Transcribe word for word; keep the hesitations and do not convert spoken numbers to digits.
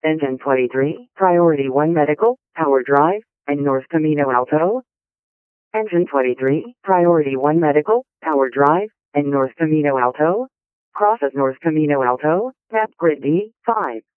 Engine twenty-three, Priority one Medical, Power Drive, and North Camino Alto. Engine twenty-three, Priority one Medical, Power Drive, and North Camino Alto. Crosses North Camino Alto, map grid D, five.